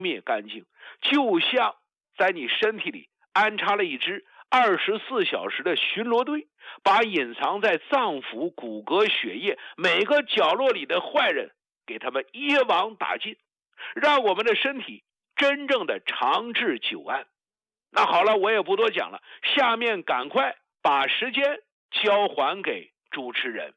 灭干净，就像在你身体里安插了一支24小时的巡逻队，把隐藏在脏腑、骨骼、血液每个角落里的坏人给他们一网打尽，让我们的身体真正的长治久安。那好了，我也不多讲了，下面赶快把时间交还给主持人。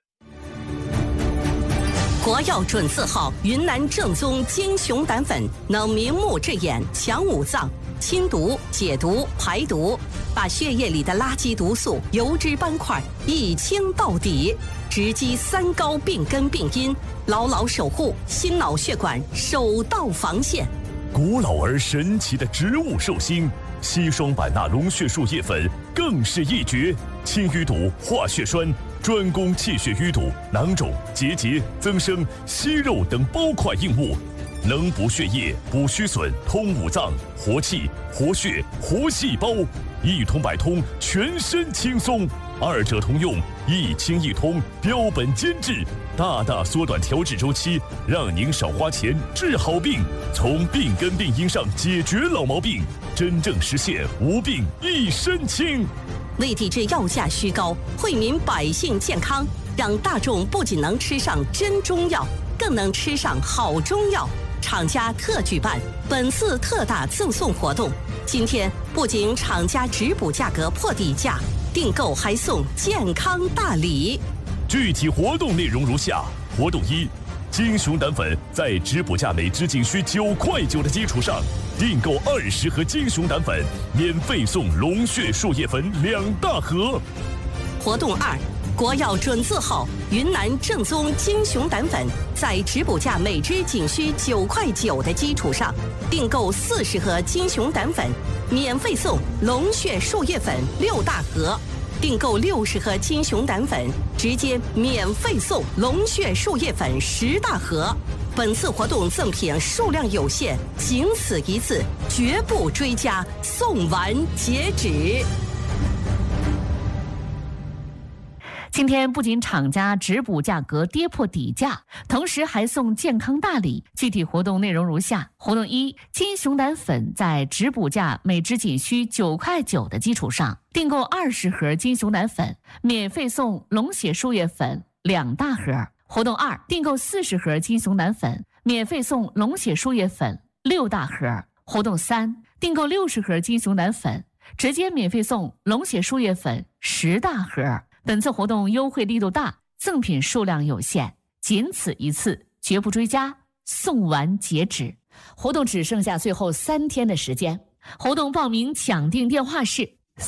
国药准字号云南正宗精熊胆粉，能明目治眼、强五脏、清毒、解毒、排毒，把血液里的垃圾毒素、油脂斑块一清到底，直击3高病根病因，牢牢守护心脑血管首道防线。 古老而神奇的植物寿星硒霜版纳龙血树叶粉更是一绝，清淤堵、化血栓，专攻气血淤堵、囊肿、结节、增生、息肉等包块硬物，能补血液、补虚损、通五脏、活气、活血、活细胞，一通百通，全身轻松。二者同用，一清一通，标本兼治，大大缩短调治周期，让您少花钱治好病，从病根病因上解决老毛病，真正实现无病一身轻。 为抵制药价虚高，惠民百姓健康，让大众不仅能吃上真中药，更能吃上好中药。厂家特举办本次特大赠送活动，今天不仅厂家直补价格破底价，订购还送健康大礼。 具体活动内容如下：活动1，精熊胆粉在直补价每支仅需9.9块的基础上，订购20盒精熊胆粉，免费送龙血树叶粉2大盒。 活动2，国药准字号云南正宗精熊胆粉，在直补价每支仅需9.9块的基础上，订购40盒精熊胆粉，免费送龙血树叶粉6大盒。订购60盒精熊胆粉，直接免费送龙血树叶粉10大盒。本次活动赠品数量有限，仅此一次，绝不追加，送完截止。 今天不仅厂家直补价格跌破底价，同时还送健康大礼。具体活动内容如下：活动1，精熊胆粉在直补价每支仅需9.9块的基础上，订购20盒精熊胆粉，免费送龙血树叶粉2大盒。活动2，订购40盒精熊胆粉，免费送龙血树叶粉6大盒。活动3，订购60盒精熊胆粉，直接免费送龙血树叶粉10大盒。本次活动优惠力度大，赠品数量有限，仅此一次，绝不追加，送完截止。活动只剩下最后3天的时间，活动报名抢订电话是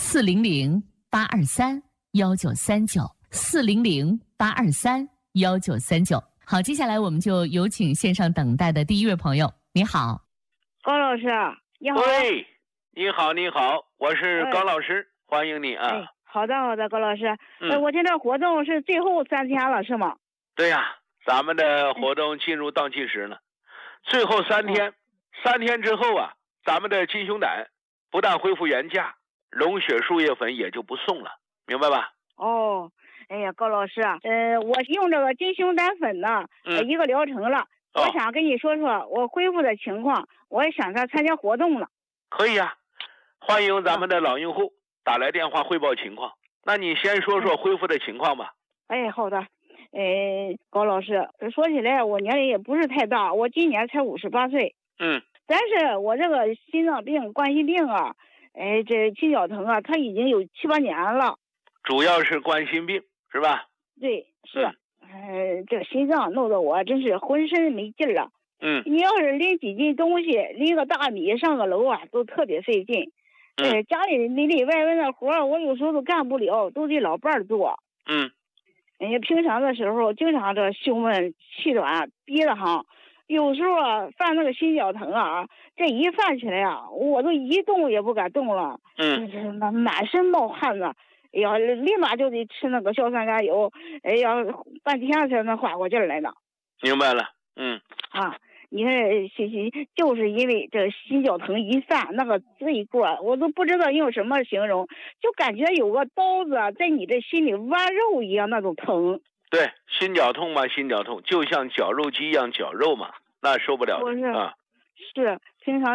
400-823-1939，400-823-1939。好，接下来我们就有请线上等待的第一位朋友。你好， 高老师，你好。 喂，你好，你好，我是高老师，欢迎你啊。 好的，高老师。我听这活动是最后3天了，是吗？ 对呀，咱们的活动进入倒计时了，最后3天，3天之后啊，咱们的金熊胆不但恢复原价，龙血树叶粉也就不送了，明白吧？ 哦，哎呀，高老师啊，我用这个金熊胆粉呢，一个疗程了，我想跟你说说我恢复的情况，我也想着参加活动了。 可以啊，欢迎咱们的老用户打来电话汇报情况。那你先说说恢复的情况吧。 哎，好的。高老师，说起来我年龄也不是太大，我今年才58岁。但是我这个心脏病、冠心病啊，这心绞疼啊，它已经有7、8年了。 主要是冠心病是吧？ 对，是。这个心脏弄得我真是浑身没劲了。你要是拎几斤东西，拎个大米上个楼啊，都特别费劲。家里里里外外的活我有时候都干不了，都得老伴儿做。平常的时候经常这胸闷气短憋得慌，有时候啊犯那个心绞疼啊，这一犯起来啊，我都一动也不敢动了。满身冒汗呢，哎呀，立马就得吃那个硝酸甘油，哎呀，半天才能缓过劲儿来呢。 明白了。 你看，就是因为这心绞疼一犯，那个这一过，我都不知道用什么形容，就感觉有个刀子在你这心里剜肉一样那种疼。 对，心绞痛嘛，心绞痛就像绞肉机一样绞肉嘛，那受不了的。 是， 平常